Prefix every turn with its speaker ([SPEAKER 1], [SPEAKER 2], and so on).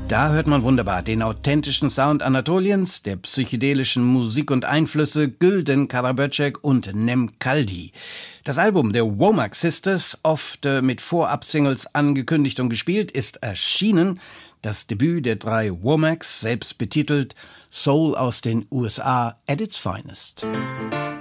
[SPEAKER 1] Da hört man wunderbar den authentischen Sound Anatoliens, der psychedelischen Musik und Einflüsse Gülden Karaböcek und Nem Kaldi. Das Album der Womack Sisters, oft mit Vorab-Singles angekündigt und gespielt, ist erschienen. Das Debüt der 3 Womacks, selbst betitelt Soul aus den USA at its finest.